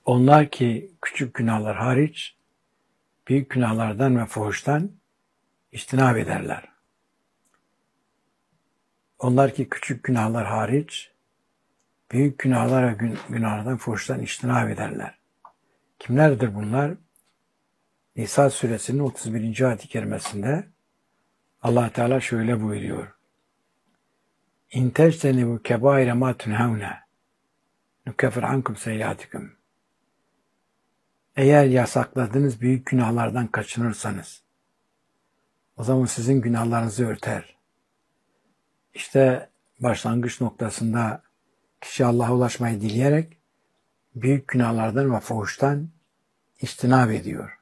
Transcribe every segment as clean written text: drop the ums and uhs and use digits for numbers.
Onlar ki küçük günahlar hariç büyük günahlardan ve fuhuştan içtinab ederler. Onlar ki küçük günahlar hariç büyük günahlar ve günahlardan fuhuştan içtinab ederler. Kimlerdir bunlar? Nisa suresinin 31. ayet-i kerimesinde Allah Teala şöyle buyuruyor. İn tectenibu kebaire ma tunhavne nukeffir ankum seyyiatikum. Eğer yasakladığınız büyük günahlardan kaçınırsanız o zaman sizin günahlarınızı örter. İşte başlangıç noktasında kişi Allah'a ulaşmayı dileyerek büyük günahlardan ve fuhuştan içtinab ediyor.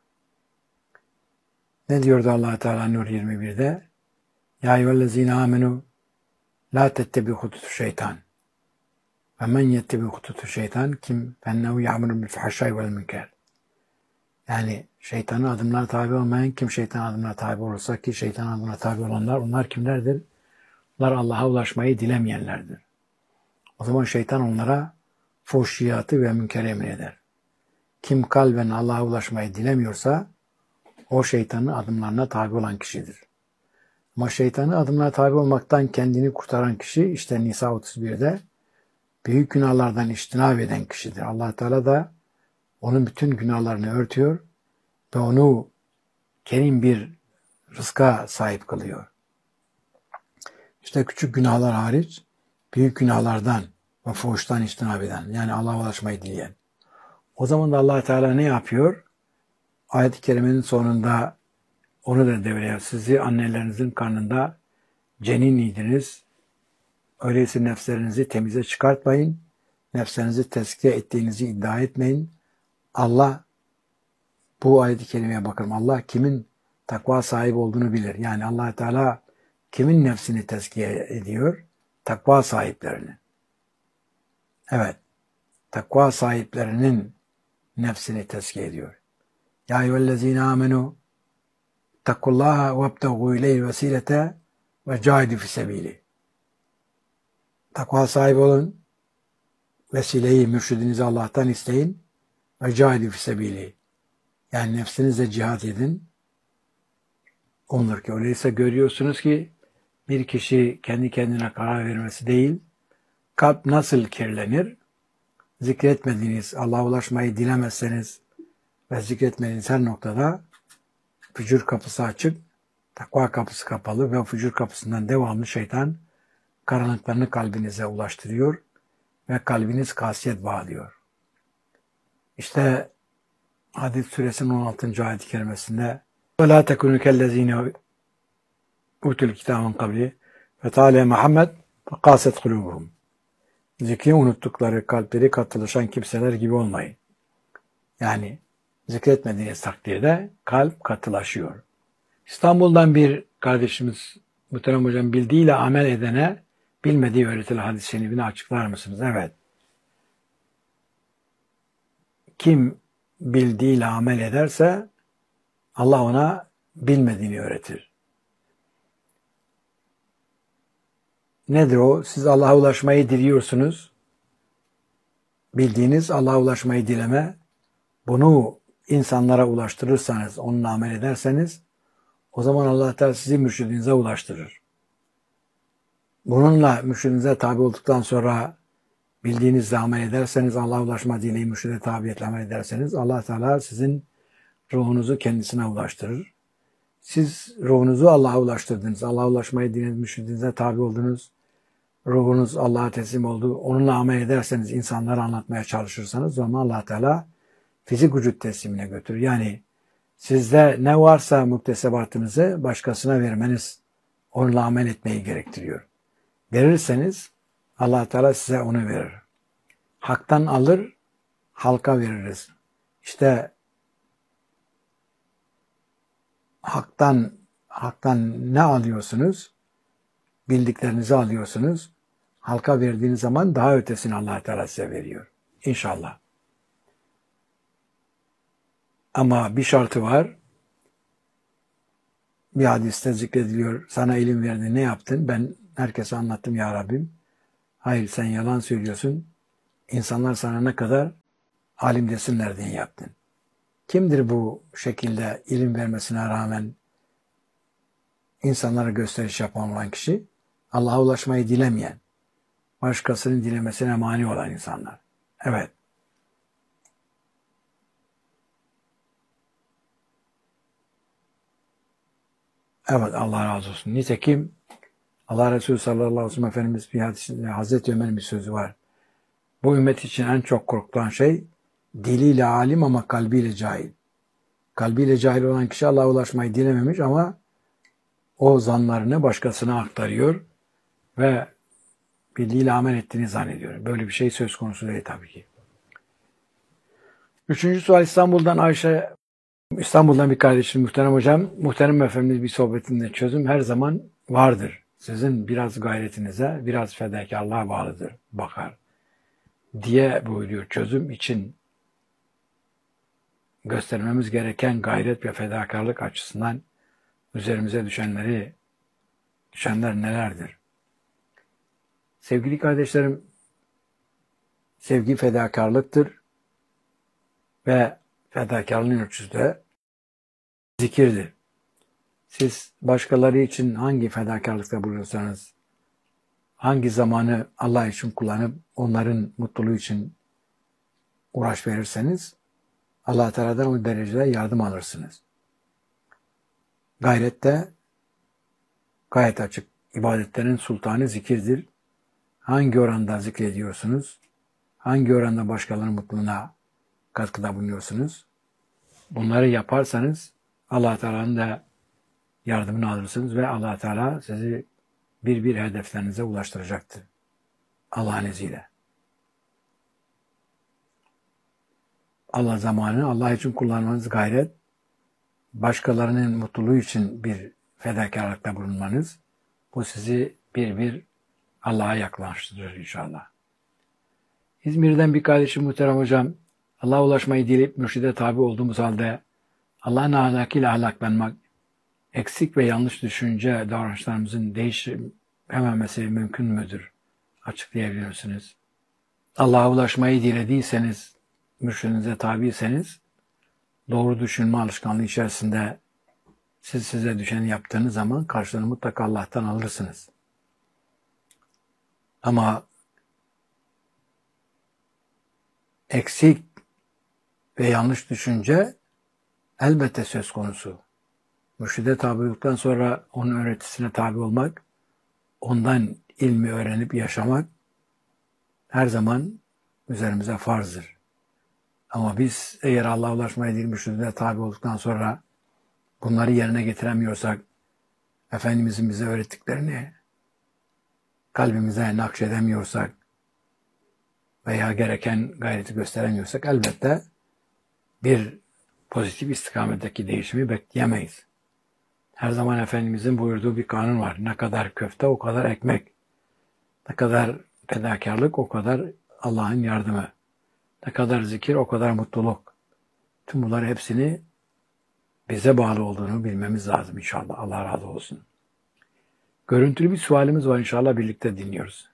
Ne diyordu Allah Teala Nur 21'de? Ya eyyühellezine amenu la tettebi hututu şeytan. Ve men yettebi hututu şeytan kim fennehu ya'muru bil fahşai vel münker. Yani şeytanın adımlarına tabi olmayan kim şeytanın adımlarına tabi olursa ki şeytanın adımlarına tabi olanlar onlar kimlerdir? Onlar Allah'a ulaşmayı dilemeyenlerdir. O zaman şeytan onlara fuhşiyatı ve münker emreder. Kim kalben Allah'a ulaşmayı dilemiyorsa o şeytanın adımlarına tabi olan kişidir. Ama şeytanın adımlarına tabi olmaktan kendini kurtaran kişi işte Nisa 31'de büyük günahlardan içtinab eden kişidir. Allah Teala da onun bütün günahlarını örtüyor ve onu kerim bir rızka sahip kılıyor. İşte küçük günahlar hariç büyük günahlardan ve fuhuştan içtinab eden yani Allah'a ulaşmayı dileyen. O zaman da Allah Teala ne yapıyor? Ayet-i kerimenin sonunda onu da devreye. Sizi annelerinizin karnında ceniniydiniz. Öyleyse nefslerinizi temize çıkartmayın. Nefslerinizi tezkiye ettiğinizi iddia etmeyin. Allah bu ayet-i kerimeye bakalım. Allah kimin takva sahibi olduğunu bilir. Yani Allah Teala kimin nefsini tezkiye ediyor? Takva sahiplerini. Evet. Takva sahiplerinin nefsini tezkiye ediyor. Ya eyyühellezine amenu takullaha vebtegu ileyhi vesilete ve cahidu fisebili. Takva sahibi olun. Vesileyi, mürşidinizi Allah'tan isteyin. Ve cahidu fisebili. Yani nefsinizle cihat edin. Onur ki öyleyse görüyorsunuz ki bir kişi kendi kendine karar vermesi değil, kalp nasıl kirlenir? Zikretmediğiniz, Allah'a ulaşmayı dilemezseniz ve zikretmediğiniz her noktada fücur kapısı açık, takva kapısı kapalı ve fücur kapısından devamlı şeytan karanlıklarını kalbinize ulaştırıyor ve kalbiniz kasiyet bağlıyor. İşte Hadid suresinin 16. ayet-i kerimesinde وَلَا تَكُنُوا كَالَّذ۪ينَ اُوتُوا الْكِتَابَ مِنْ قَبْلِ فَتَعَالَى مُحَمَّدْ فَقَاسَتْ قُلُوبُهُمْ. Zikri unuttukları kalpleri katılaşan kimseler gibi olmayın. Yani zikretmediğiniz takdirde kalp katılaşıyor. İstanbul'dan bir kardeşimiz Muhterem Hocam bildiğiyle amel edene bilmediği öğretilen hadis-i şerifini açıklar mısınız? Evet. Kim bildiğiyle amel ederse Allah ona bilmediğini öğretir. Nedir o? Siz Allah'a ulaşmayı diliyorsunuz. Bildiğiniz Allah'a ulaşmayı dileme. Bunu insanlara ulaştırırsanız, onunla amel ederseniz o zaman Allah Teala sizi mürşidinize ulaştırır. Bununla mürşidinize tabi olduktan sonra bildiğinizle amel ederseniz, Allah'a ulaşma dileği mürşide tabiyetle amel ederseniz Allah Teala sizin ruhunuzu kendisine ulaştırır. Siz ruhunuzu Allah'a ulaştırdınız. Allah'a ulaşmayı dilediğiniz mürşidinize tabi oldunuz. Ruhunuz Allah'a teslim oldu. Onunla amel ederseniz, insanlara anlatmaya çalışırsanız o zaman Allah Teala fizik vücut teslimine götürür. Yani sizde ne varsa muktesebatınızı başkasına vermeniz, onunla amel etmeyi gerektiriyor. Verirseniz Allah Teala size onu verir. Haktan alır, halka veririz. İşte haktan ne alıyorsunuz? Bildiklerinizi alıyorsunuz. Halka verdiğiniz zaman daha ötesini Allah Teala size veriyor. İnşallah. Ama bir şartı var. Bir hadiste zikrediliyor. Sana ilim verdi, ne yaptın? Ben herkese anlattım ya Rabbim. Hayır, sen yalan söylüyorsun. İnsanlar sana ne kadar alim desinler diye yaptın. Kimdir bu şekilde ilim vermesine rağmen insanlara gösteriş yapan olan kişi? Allah'a ulaşmayı dilemeyen, başkasının dilemesine mani olan insanlar. Evet. Evet, Allah razı olsun. Nitekim Allah Resulü sallallahu aleyhi ve sellem Efendimiz bir hadisinde Hazreti Ömer'in bir sözü var. Bu ümmet için en çok korkulan şey diliyle alim ama kalbiyle cahil. Kalbiyle cahil olan kişi Allah'a ulaşmayı dilememiş ama o zanlarını başkasına aktarıyor ve bildiğiyle amel ettiğini zannediyor. Böyle bir şey söz konusu değil tabii ki. Üçüncü sual İstanbul'dan Ayşe. İstanbul'dan bir kardeşim, muhterem hocam. Muhterem efendimiz bir sohbetinde çözüm her zaman vardır. Sizin biraz gayretinize, biraz fedakarlığa bağlıdır, bakar diye buyuruyor. Çözüm için göstermemiz gereken gayret ve fedakarlık açısından üzerimize düşenler nelerdir? Sevgili kardeşlerim, sevgi fedakarlıktır ve fedakarlığın ölçüsü de zikirdir. Siz başkaları için hangi fedakarlıkta buluyorsanız, hangi zamanı Allah için kullanıp onların mutluluğu için uğraş verirseniz, Allah Teala'dan o derecede yardım alırsınız. Gayrette gayet açık. İbadetlerin sultanı zikirdir. Hangi oranda zikrediyorsunuz? Hangi oranda başkalarının mutluluğuna katkıda bulunuyorsunuz? Bunları yaparsanız Allah Teala'nın da yardımını alırsınız ve Allah Teala sizi bir hedeflerinize ulaştıracaktır. Allah'ın izniyle. Allah zamanını Allah için kullanmanız gayret, başkalarının mutluluğu için bir fedakarlıkta bulunmanız, bu sizi bir Allah'a yaklaştırır inşallah. İzmir'den bir kardeşim muhterem hocam, Allah'a ulaşmayı dileyip mürşide tabi olduğumuz halde Allah'ın ahlakıyla ahlaklanmak, eksik ve yanlış düşünce davranışlarımızın değişmemesi mümkün müdür? Açıklayabilir misiniz? Allah'a ulaşmayı dilediyseniz, mürşidinize tabiyseniz, doğru düşünme alışkanlığı içerisinde siz size düşeni yaptığınız zaman karşılığını mutlaka Allah'tan alırsınız. Ama eksik ve yanlış düşünce elbette söz konusu. Mürşide tabi olduktan sonra onun öğretisine tabi olmak, ondan ilmi öğrenip yaşamak her zaman üzerimize farzdır. Ama biz eğer Allah'a ulaşmaya değil mürşide tabi olduktan sonra bunları yerine getiremiyorsak, Efendimizin bize öğrettiklerini kalbimize nakşedemiyorsak veya gereken gayreti gösteremiyorsak elbette bir pozitif istikametteki değişimi bekleyemeyiz. Her zaman Efendimizin buyurduğu bir kanun var. Ne kadar köfte o kadar ekmek. Ne kadar fedakarlık o kadar Allah'ın yardımı. Ne kadar zikir o kadar mutluluk. Tüm bunlar hepsini bize bağlı olduğunu bilmemiz lazım inşallah. Allah razı olsun. Görüntülü bir sualimiz var inşallah birlikte dinliyoruz.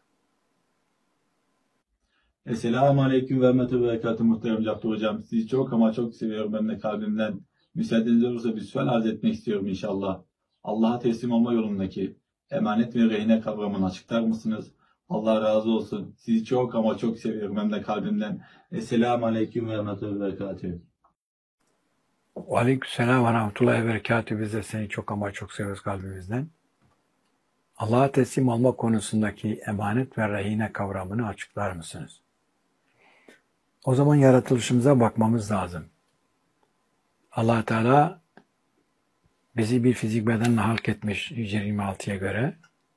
Esselamu Aleyküm ve Rahmetü Berekatü muhterem Caftı Hocam. Sizi çok ama çok seviyorum ben de kalbimden. Müsaadeniz olursa bir sual arz etmek istiyorum inşallah. Allah'a teslim olma yolundaki emanet ve rehine kavramını açıklar mısınız? Allah razı olsun. Sizi çok ama çok seviyorum ben de kalbimden. Esselamu Aleyküm ve Rahmetü Berekatü. Aleykümselam ve rahmetullahi ve berekatü. Biz de seni çok ama çok seviyoruz kalbimizden. Allah'a teslim olma konusundaki emanet ve rehine kavramını açıklar mısınız? O zaman yaratılışımıza bakmamız lazım. Allah Teala bizi bir fizik bedenle halk etmiş Hicri 26'ya göre.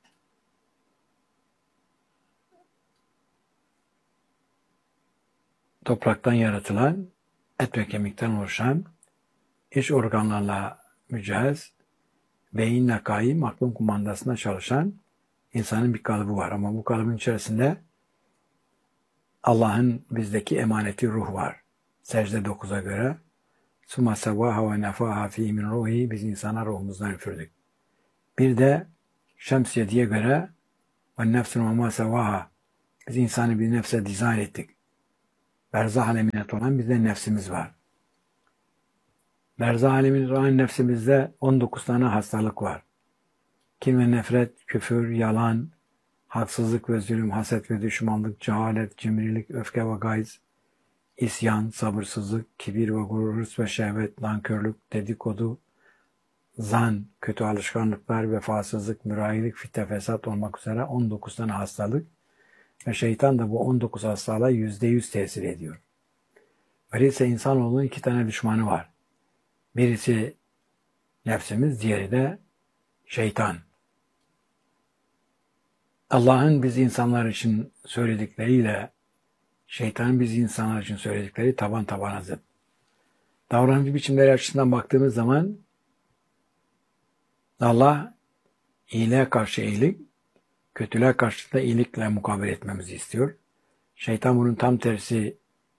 Topraktan yaratılan, et ve kemikten oluşan, iç organlarla mücehhez, beyinle kaim, aklın kumandasında çalışan insanın bir kalıbı var. Ama bu kalıbın içerisinde Allah'ın bizdeki emaneti ruh var. Secde 9'a göre Suma sevvaha ve nefaha fî min ruhi, biz insana ruhumuzdan üfürdük. Bir de Şems 7'ye göre ve nefsin ve ma sevvaha, biz insanı bir nefse dizayn ettik. berzah alemine olan bizde nefsimiz var. Berzah alemine olan nefsimizde 19 tane hastalık var. Kin ve nefret, küfür, yalan, haksızlık ve zulüm, haset ve düşmanlık, cehalet, cimrilik, öfke ve gayz, isyan, sabırsızlık, kibir ve gurur, hırs ve şehvet, nankörlük, dedikodu, zan, kötü alışkanlıklar, vefasızlık, mürahilik, fitne, fesat olmak üzere 19 tane hastalık ve şeytan da bu 19 hastalığa %100 tesir ediyor. Öyleyse insanoğlunun 2 tane düşmanı var. Birisi nefsimiz, diğeri de şeytan. Allah'ın biz insanlar için söyledikleriyle şeytanın biz insanlar için söyledikleri taban tabana zıt. Davranış biçimleri açısından baktığımız zaman Allah iyiliğe karşı iyilik, kötülüğe karşı da iyilikle mukabele etmemizi istiyor. Şeytan bunun tam tersi,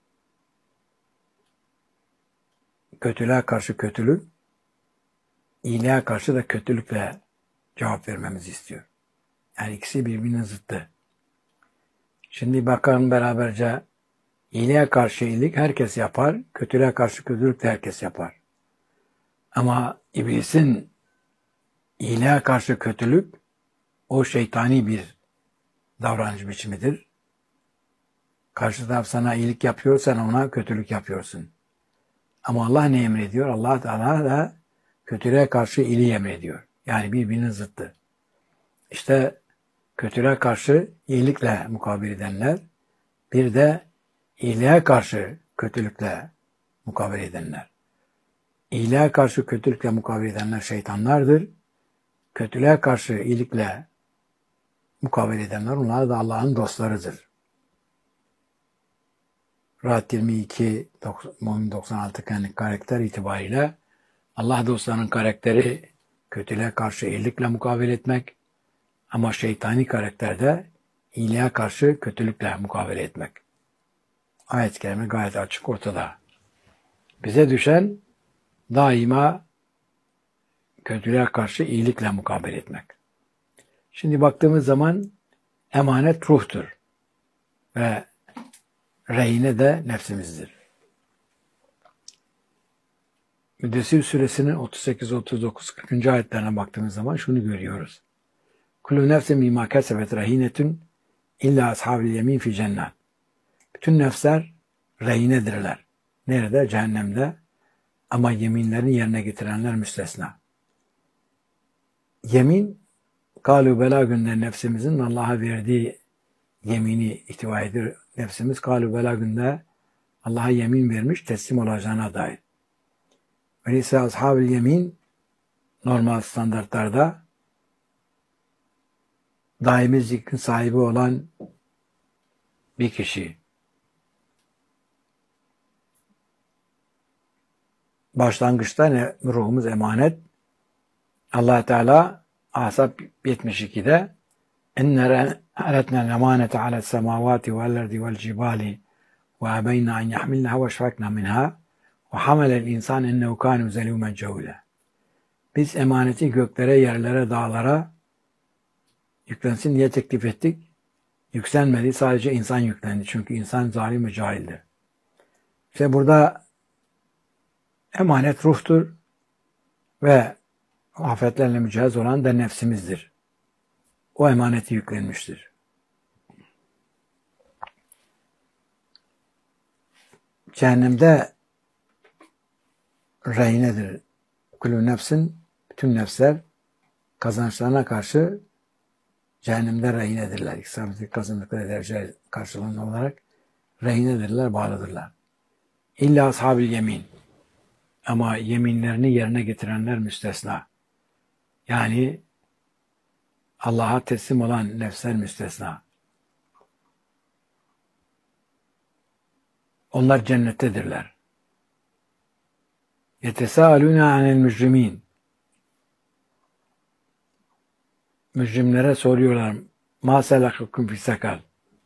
kötülüğe karşı kötülük, iyiliğe karşı da kötülükle cevap vermemizi istiyor. Yani ikisi birbirinin zıttı. Şimdi bakalım beraberce, iyiliğe karşı iyilik herkes yapar, kötülüğe karşı kötülük de herkes yapar. Ama iblisin iyiliğe karşı kötülük, o şeytani bir davranış biçimidir. Karşı taraf sana iyilik yapıyor, sen ona kötülük yapıyorsun. Ama Allah ne emrediyor? Allah Teala da kötülüğe karşı iyiliği emrediyor. Yani birbirinin zıttı. İşte kötülüğe karşı iyilikle mukabele edenler, bir de iyiliğe karşı kötülükle mukabele edenler. İyiliğe karşı kötülükle mukabele edenler şeytanlardır. Kötülüğe karşı iyilikle mukabele edenler, onlar da Allah'ın dostlarıdır. Rahat 22, Mümin 96 karakter itibariyle Allah dostlarının karakteri kötülüğe karşı iyilikle mukabele etmek, ama şeytani karakterde iyiliğe karşı kötülükle mukabele etmek. Ayet-i kerime gayet açık ortada. Bize düşen daima kötülüğe karşı iyilikle mukabele etmek. Şimdi baktığımız zaman emanet ruhtur ve rehine de nefsimizdir. Müddessir suresinin 38, 39, 40. ayetlerine baktığımız zaman şunu görüyoruz. Kullu nefsin bima kesebet rehinetun illa ashabil yemin fi cennet. Bütün nefsler rehinedirler. Nerede? Cehennemde. Ama yeminlerini yerine getirenler müstesna. Yemin, kalu bela günde nefsimizin Allah'a verdiği yemini ihtiva ediyor. Nefsimiz kalu bela günde Allah'a yemin vermiş, teslim olacağına dair. Öyleyse ashab-ı yemin normal standartlarda daimi zikrin sahibi olan bir kişi. Başlangıçta ruhumuz emanet. Allah Teala Ahzab 72'de ennere aletnel emanete alet semavati vel erdi vel cibali ve ebeyna en yahmilnaha ve şfekna minha ve hamelel insan ennehu kânu zelûmen cehûle. Biz emaneti göklere, yerlere, dağlara yüklensin diye teklif ettik. Yükselmedi, sadece insan yüklendi. Çünkü insan zalim ve cahildir. İşte burada emanet ruhtur ve afetlerle mücehhez olan da nefsimizdir. O emaneti yüklenmiştir. Cehennemde rehinedir. Kulü nefsin, bütün nefsler kazançlarına karşı cehennemde rehinedirler. İktisadi kazandıkları derece karşılığında olarak rehinedirler, bağlıdırlar. İlla ashab-ı yemin. Ama yeminlerini yerine getirenler müstesna. Yani Allah'a teslim olan nefsler müstesna. Onlar cennettedirler. يَتَسَاءَلُونَ عَنِ الْمُجْرِمِينَ. Mücrimlere soruyorlar. مَا سَلَكَكُمْ فِي سَقَرَ.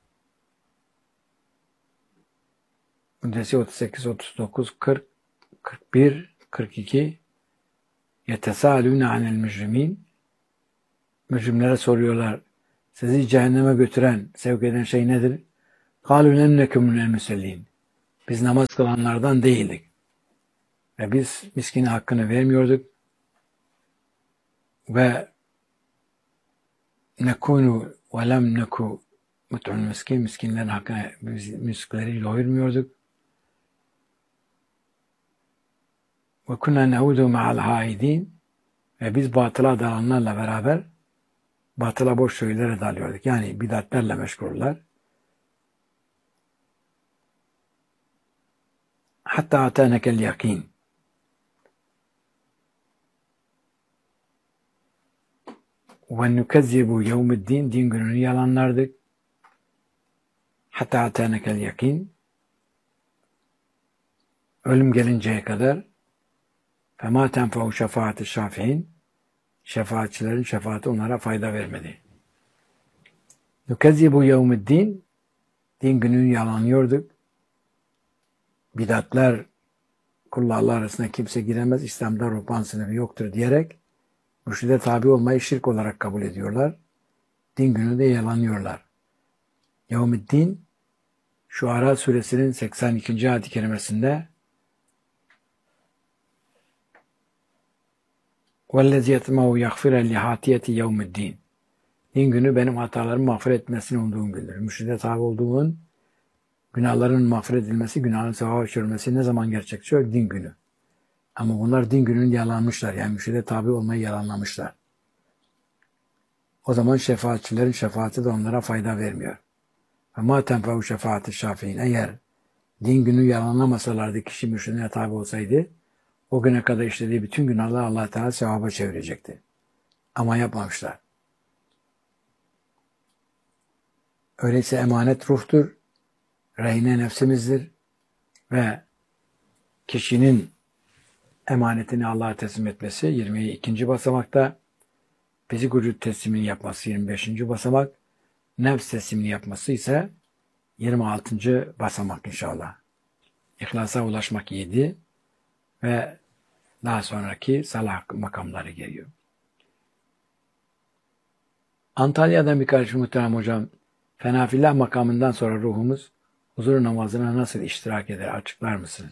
Müddessir 38, 39, 40, 41, 42. يَتَسَاءَلُونَ عَنِ الْمُجْرِمِينَ. Mücrimlere soruyorlar. Sizi cehenneme götüren, sevk eden şey nedir? قَالُوا لَمْ نَكُمْ مِنَ الْمُسَلِّينَ. Biz namaz kılanlardan değildik. Ve biz miskinin hakkını vermiyorduk. Ve nekunu ve lem neku mut'ul miskin, miskinlerin hakkını, miskinleri doyurmuyorduk. Ve kunna nehudu ma'al haidin, ve biz batıla dalanlarla beraber batıla boş şeylere dalıyorduk. Yani bidatlerle meşguller. Hatta atanekel yakin. Ve nukezzibu yevmiddin, din gününü yalanlardık. Hatta atanekel yakin. Ölüm gelinceye kadar. Fema tenfehu şefaati şafi'in. Şefaatçilerin şefaati onlara fayda vermedi. Nukezzibu yevmiddin. Din gününü yalanlıyorduk. Bidatler, kullarla arasında kimse giremez, İslam'da ruhban sınıfı yoktur diyerek mürşide tabi olmayı şirk olarak kabul ediyorlar. Din günü de yalanlıyorlar. Yevmiddin, Şuara suresinin 82. ayet-i kerimesinde وَالَّذِي يَتْمَعُ يَغْفِرَ لِحَاتِيَةِ يَوْمِ الدِّينِ. Din günü benim hatalarımı mağfiret etmesini umduğum gündür. Mürşide tabi olduğumun günahların mağfiret edilmesi, günahın sevaba düşürülmesi ne zaman gerçekleşiyor? Din günü. Ama bunlar din gününü yalanmışlar. Yani mürşide tabi olmayı yalanlamışlar. O zaman şefaatçilerin şefaati de onlara fayda vermiyor. Ama tenfehu şefaati şafiin. Eğer din günü yalanlamasalardı, kişi mürşidine tabi olsaydı, o güne kadar işlediği bütün günahları Allah Teala sevaba çevirecekti. Ama yapmamışlar. Öyleyse emanet ruhtur, rehine nefsimizdir ve kişinin emanetini Allah'a teslim etmesi 22. basamakta, fizik vücut teslimini yapması 25. basamak, nefs teslimini yapması ise 26. basamak inşallah. İhlasa ulaşmak 7 ve daha sonraki salah makamları geliyor. Antalya'dan bir kardeşim muhterem hocam, fenafillah makamından sonra ruhumuz huzur namazına nasıl iştirak eder, açıklar mısınız?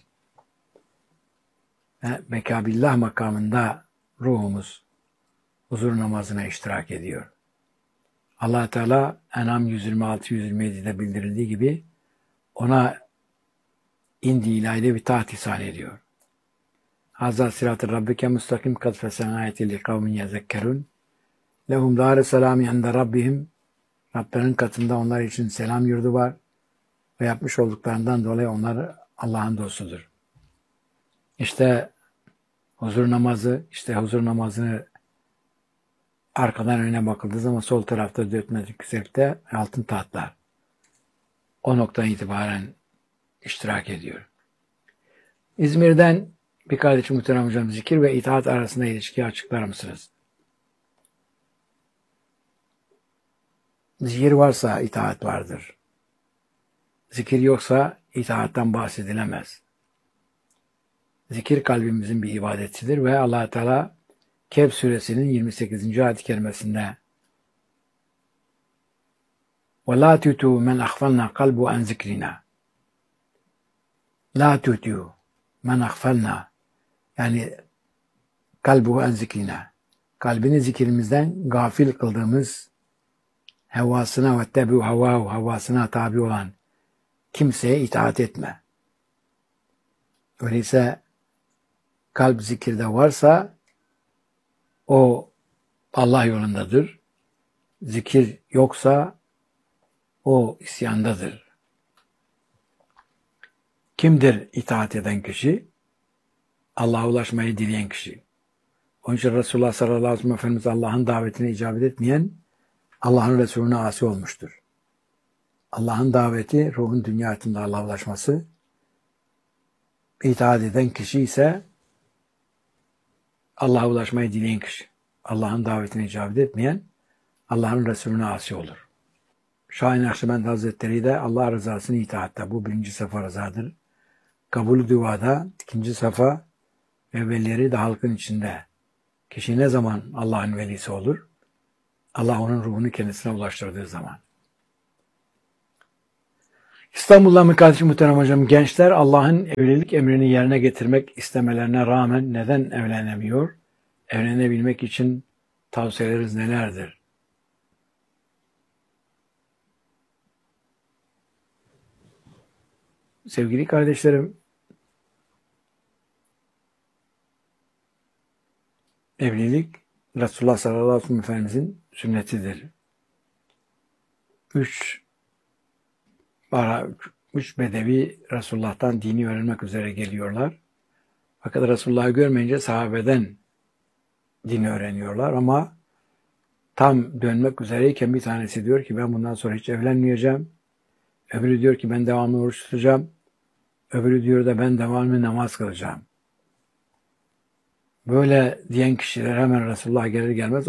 Mekabillah makamında ruhumuz huzur namazına iştirak ediyor. Allah Teala En'am 126-127'de bildirildiği gibi ona indi ilahide bir taht ihsan ediyor. Hazza sırat-ı rabbike mustakim kad fesen ayeti li kavmin yezekkerun lehum dar-ı selami inde rabbihim. Rablerinin katında onlar için selam yurdu var ve yapmış olduklarından dolayı onlar Allah'ın dostudur. İşte huzur namazını arkadan öne bakıldığı zaman sol tarafta 4 metre yükseklikte altın tahtlar. O noktadan itibaren iştirak ediyor. İzmir'den bir kardeşim muhterem hocam, zikir ve itaat arasında ilişkiyi açıklar mısınız? Zikir varsa itaat vardır. Zikir yoksa itaattan bahsedilemez. Zikir kalbimizin bir ibadetidir ve Allah Teala Kehf suresinin 28. ayet-i kerimesinde وَلَا تُتُوا مَنْ أَغْفَلْنَا قَلْبُ عَنْ ذِكْرِنَا. لَا تُتُوا مَنْ أَغْفَلْنَا, yani kalbuhu en zikrina, kalbini zikrimizden gafil kıldığımız, hevasına ve tebu havahu, havasına tabi olan kimseye itaat etme. Öyleyse kalp zikirde varsa o Allah yolundadır. Zikir yoksa o isyandadır. Kimdir itaat eden kişi? Allah'a ulaşmayı dileyen kişi. Onun için Resulullah sallallahu aleyhi ve sellem Efendimiz Allah'ın davetine icabet etmeyen Allah'ın Resulüne asi olmuştur. Allah'ın daveti, ruhun dünya hayatında Allah'a ulaşması, itaat eden kişi ise Allah'a ulaşmayı dileyen kişi. Allah'ın davetine icabet etmeyen Allah'ın Resulüne asi olur. Şahin Akşibend Hazretleri de Allah rızasını itaatta. Bu 1. safa rızadır. Kabul-ü duada 2. safa ve velileri de halkın içinde. Kişi ne zaman Allah'ın velisi olur? Allah onun ruhunu kendisine ulaştırdığı zaman. İstanbul'dan mı kardeşim muhterem hocam? Gençler Allah'ın evlilik emrini yerine getirmek istemelerine rağmen neden evlenemiyor? Evlenebilmek için tavsiyeleriniz nelerdir? Sevgili kardeşlerim, evlilik Resulullah sallallahu aleyhi ve sellem Efendimizin sünnetidir. Üç bedevi Resulullah'tan dini öğrenmek üzere geliyorlar. Fakat Resulullah'ı görmeyince sahabeden dini öğreniyorlar ama tam dönmek üzereyken bir tanesi diyor ki ben bundan sonra hiç evlenmeyeceğim. Öbürü diyor ki ben devamlı oruç tutacağım. Öbürü diyor da ben devamlı namaz kılacağım. Böyle diyen kişiler hemen Resulullah gelir gelmez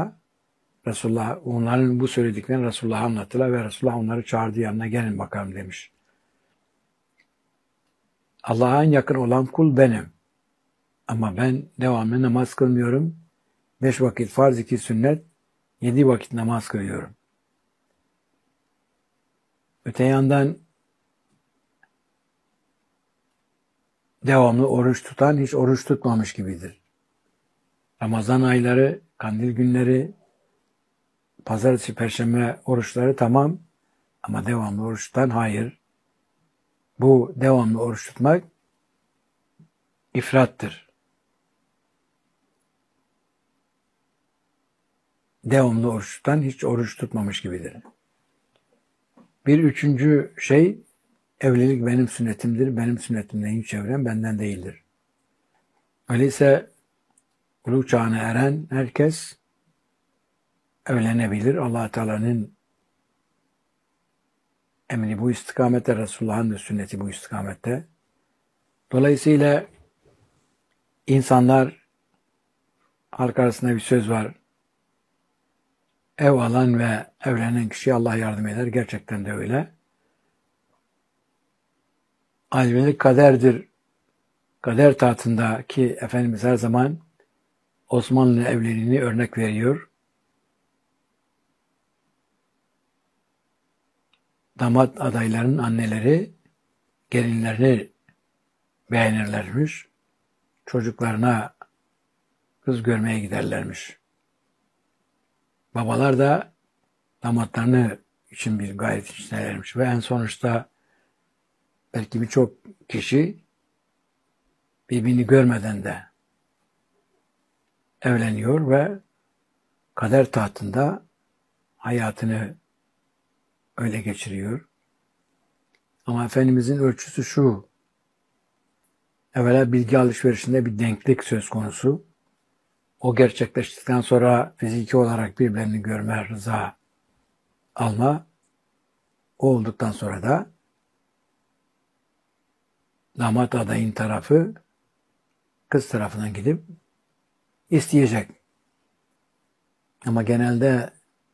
onların bu söylediklerini Resulullah'a anlattılar ve Resulullah onları çağırdı yanına gelin bakalım demiş. Allah'a en yakın olan kul benim. Ama ben devamlı namaz kılmıyorum. 5 vakit farz, 2 sünnet, 7 vakit namaz kılıyorum. Öte yandan devamlı oruç tutan hiç oruç tutmamış gibidir. Ramazan ayları, kandil günleri, pazartesi, perşembe oruçları tamam ama devamlı oruç tutan hayır. Bu devamlı oruç tutmak ifrattır. Devamlı oruç tutan hiç oruç tutmamış gibidir. Bir üçüncü şey, evlilik benim sünnetimdir. Benim sünnetimden hiç evlen benden değildir. Öyleyse buluğ çağına eren herkes evlenebilir. Allah Teala'nın emri bu istikamette, Resulullah'ın da sünneti bu istikamette. Dolayısıyla insanlar, halk arasında bir söz var. Ev alan ve evlenen kişiye Allah yardım eder. Gerçekten de öyle. Evlilik kaderdir. Kader tahtındaki Efendimiz her zaman Osmanlı evliliğini örnek veriyor. Damat adaylarının anneleri gelinlerini beğenirlermiş. Çocuklarına kız görmeye giderlermiş. Babalar da damatlarını için bir gayret içindelermiş. Ve en sonuçta belki birçok kişi birbirini görmeden de evleniyor ve kader tahtında hayatını öyle geçiriyor. Ama Efendimizin ölçüsü şu: evvela bilgi alışverişinde bir denklik söz konusu. O gerçekleştikten sonra fiziki olarak birbirlerini görme, rıza alma. O olduktan sonra da damat adayın tarafı kız tarafından gidip isteyecek. Ama genelde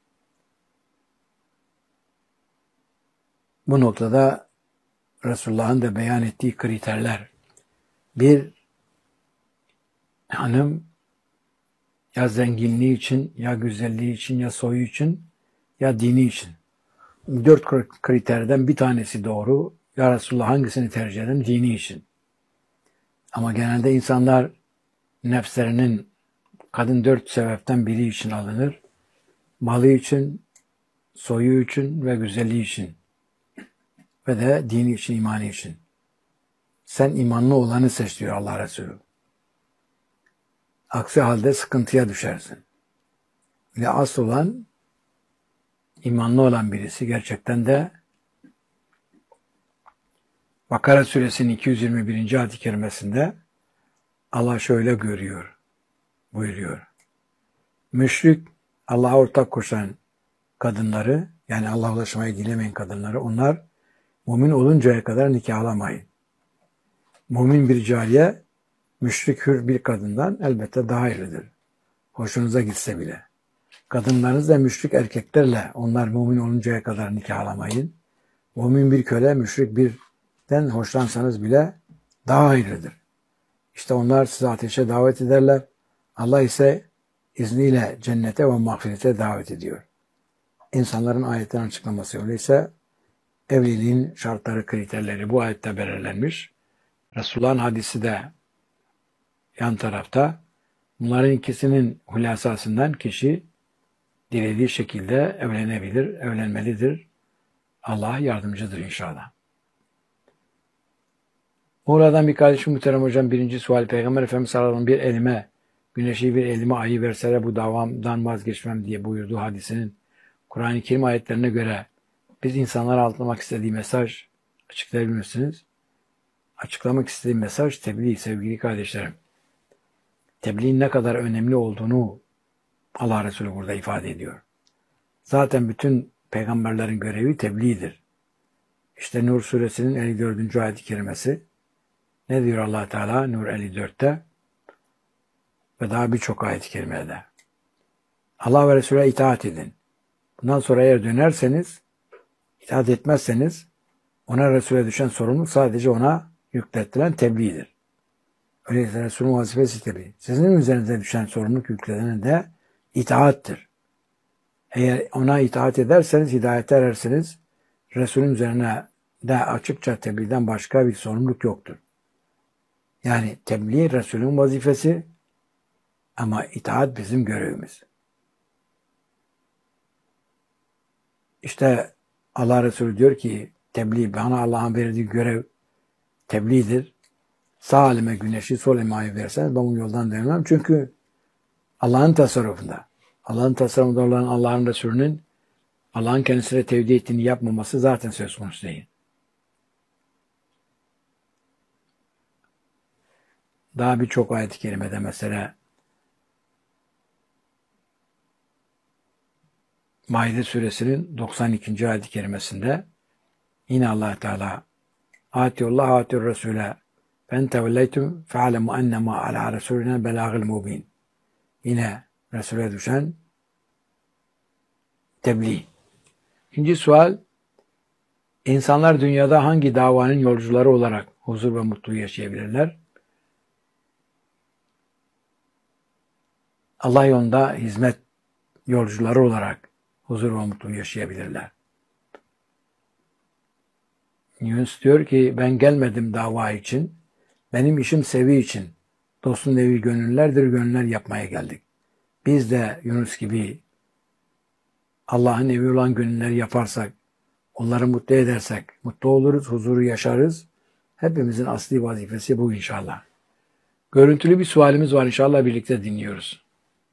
bu noktada Resulullah'ın da beyan ettiği kriterler. Bir hanım ya zenginliği için, ya güzelliği için, ya soyu için, ya dini için. 4 kriterden bir tanesi doğru. Ya Resulullah hangisini tercih ederim? Dini için. Ama genelde insanlar nefslerinin kadın 4 sebepten biri için alınır. Malı için, soyu için ve güzelliği için. Ve de dini için, imanı için. Sen imanlı olanı seç diyor Allah Resulü. Aksi halde sıkıntıya düşersin. Ve asıl olan imanlı olan birisi gerçekten de Bakara suresinin 221. ayet-i kerimesinde Allah şöyle buyuruyor. Müşrik, Allah'a ortak koşan kadınları, yani Allah'a ulaşmayı dilemeyen kadınları, onlar mümin oluncaya kadar nikahlamayın. Mümin bir cariye, müşrik hür bir kadından elbette daha hayırlıdır. Hoşunuza gitse bile. Kadınlarınız da müşrik erkeklerle, onlar mümin oluncaya kadar nikahlamayın. Mümin bir köle, müşrik birden hoşlansanız bile daha hayırlıdır. İşte onlar sizi ateşe davet ederler. Allah ise izniyle cennete ve mağfirete davet ediyor. İnsanların ayetten açıklaması öyleyse evliliğin şartları, kriterleri bu ayette belirlenmiş. Resulullah'ın hadisi de yan tarafta. Bunların ikisinin hülasasından kişi dilediği şekilde evlenebilir, evlenmelidir. Allah yardımcıdır inşallah. Oradan bir kardeşim muhterem hocam, birinci sual, Peygamber Efendimiz sallallahu aleyhi ve sellem bir elime güneşi, bir elime ayı verseler bu davamdan vazgeçmem diye buyurduğu hadisinin Kur'an-ı Kerim ayetlerine göre biz insanlara anlatmak istediği mesaj açıklayabilir misiniz? Açıklamak istediğim mesaj tebliğ sevgili kardeşlerim. Tebliğin ne kadar önemli olduğunu Allah Resulü burada ifade ediyor. Zaten bütün peygamberlerin görevi tebliğdir. İşte Nur suresinin 54. ayet-i kerimesi. Ne diyor Allah Teala Nur 54'te? Ve daha birçok ayet-i kerimede. Allah ve Resul'e itaat edin. Bundan sonra eğer dönerseniz, itaat etmezseniz ona, Resul'e düşen sorumluluk sadece ona yüklettiren tebliğdir. Öyleyse Resul'ün vazifesi tebliğ. Sizin üzerinize düşen sorumluluk yükledenen de itaattir. Eğer ona itaat ederseniz hidayete erersiniz. Resul'ün üzerine de açıkça tebliğden başka bir sorumluluk yoktur. Yani tebliğ Resul'ün vazifesi ama itaat bizim görevimiz. İşte Allah Resulü diyor ki tebliğ, bana Allah'ın verdiği görev tebliğdir. Sağ elime güneşi, sol elime ayı verseniz ben bu yoldan dönmem. Çünkü Allah'ın tasarrufunda. Allah'ın tasarrufunda olan Allah'ın Resulü'nün Allah'ın kendisine tevdi ettiğini yapmaması zaten söz konusu değil. Daha birçok ayet-i kerimede mesela Maide suresinin 92. ayet-i kerimesinde yine Allah Teala Atiyullah atiyur Resul'e fen tevelleytum fe'alemu ennema ala Resulüne belâgıl mubin. Yine Resul'e düşen tebliğ. İkinci sual, insanlar dünyada hangi davanın yolcuları olarak huzur ve mutluluğu yaşayabilirler? Allah yolunda hizmet yolcuları olarak huzur ve mutluluğu yaşayabilirler. Yunus diyor ki ben gelmedim dava için, benim işim sevi için. Dostun evi gönüllerdir, gönüller yapmaya geldik. Biz de Yunus gibi Allah'ın evi olan gönülleri yaparsak, onları mutlu edersek, mutlu oluruz, huzuru yaşarız. Hepimizin asli vazifesi bu inşallah. Görüntülü bir sualimiz var, inşallah birlikte dinliyoruz.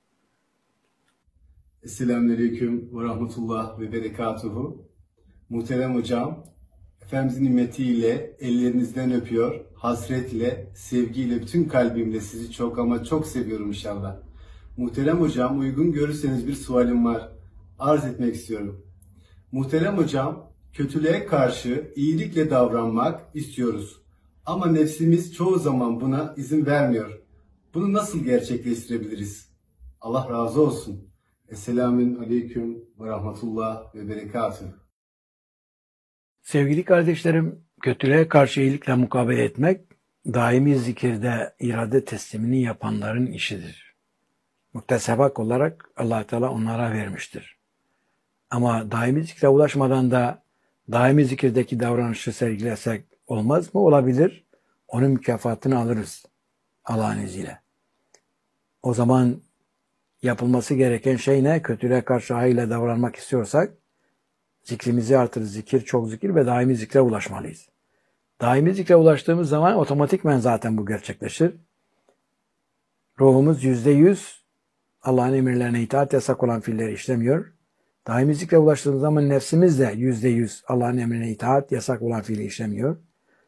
Selamünaleyküm ve rahmetullah ve berekatuhu. Muhterem hocam, Efendimizin nimetiyle ellerinizden öpüyor, hasretle, sevgiyle, bütün kalbimle sizi çok ama çok seviyorum inşallah. Muhterem hocam, uygun görürseniz bir sualim var. Arz etmek istiyorum. Muhterem hocam, kötülüğe karşı iyilikle davranmak istiyoruz. Ama nefsimiz çoğu zaman buna izin vermiyor. Bunu nasıl gerçekleştirebiliriz? Allah razı olsun. Esselamun aleyküm ve rahmetullah ve berekatuhu. Sevgili kardeşlerim, kötülüğe karşı iyilikle mukabele etmek, daimi zikirde irade teslimini yapanların işidir. Muktesebak olarak Allah Teala onlara vermiştir. Ama daimi zikre ulaşmadan da daimi zikirdeki davranışı sergilesek olmaz mı? Olabilir. Onun mükafatını alırız Allah'ın izniyle. O zaman yapılması gereken şey ne? Kötülüğe karşı hayırla davranmak istiyorsak zikrimizi artırırız. Zikir, çok zikir ve daimi zikre ulaşmalıyız. Daimi zikre ulaştığımız zaman otomatikmen zaten bu gerçekleşir. Ruhumuz %100 Allah'ın emirlerine itaat, yasak olan fiilleri işlemiyor. Daimi zikre ulaştığımız zaman nefsimiz de %100 Allah'ın emrine itaat, yasak olan fiili işlemiyor.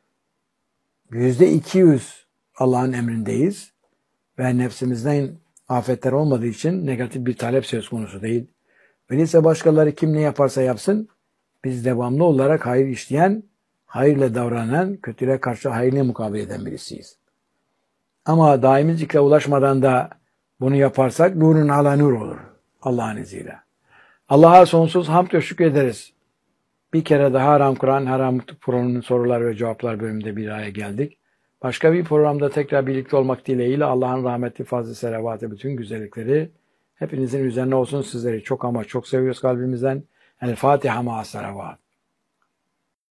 %200 Allah'ın emrindeyiz ve nefsimizden afetler olmadığı için negatif bir talep söz konusu değil. Öyleyse başkaları kim ne yaparsa yapsın, biz devamlı olarak hayır işleyen, hayırla davranan, kötülüğe karşı hayırla mukabele eden birisiyiz. Ama daimi zikre ulaşmadan da bunu yaparsak nurun ala nur olur Allah'ın izniyle. Allah'a sonsuz hamd ve şükür ederiz. Bir kere daha Haram Kur'an, Haram programının sorular ve cevaplar bölümünde bir araya geldik. Başka bir programda tekrar birlikte olmak dileğiyle Allah'ın rahmeti, fazl-ı selavatı, bütün güzellikleri hepinizin üzerine olsun. Sizleri çok ama çok seviyoruz kalbimizden. El Fatiha ma'as salavat.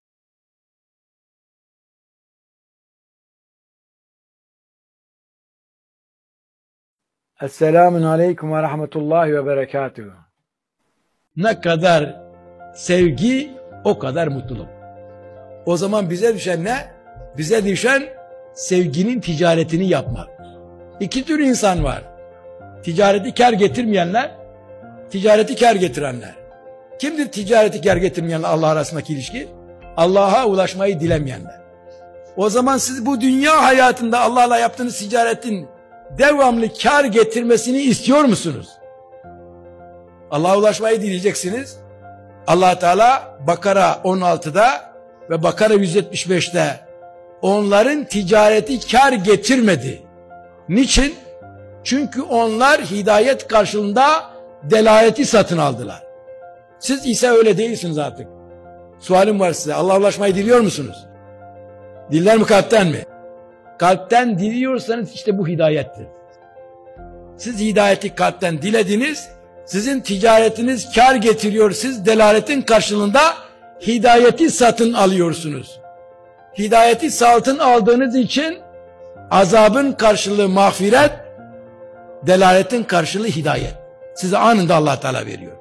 Esselamun aleyküm ve rahmetullahi ve berekatuhu. Ne kadar sevgi, o kadar mutluluk. O zaman bize düşen ne? Bize düşen sevginin ticaretini yapmak. İki tür insan var. Ticareti kar getirmeyenler, ticareti kar getirenler. Kimdir ticareti kar getirmeyenler Allah arasındaki ilişki? Allah'a ulaşmayı dilemeyenler. O zaman siz bu dünya hayatında Allah'la yaptığınız ticaretin devamlı kar getirmesini istiyor musunuz? Allah'a ulaşmayı dileyeceksiniz. Allah Teala Bakara 16'da ve Bakara 175'te onların ticareti kar getirmedi. Niçin? Çünkü onlar hidayet karşılığında delaleti satın aldılar. Siz ise öyle değilsiniz artık. Sualim var size. Allah'a ulaşmayı diliyor musunuz? Diller mi, kalpten mi? Kalpten diliyorsanız işte bu hidayettir. Siz hidayeti kalpten dilediniz, sizin ticaretiniz kar getiriyor, siz delaletin karşılığında hidayeti satın alıyorsunuz. Hidayeti satın aldığınız için azabın karşılığı mağfiret, delaletin karşılığı hidayet. Size anında Allah Teala veriyor.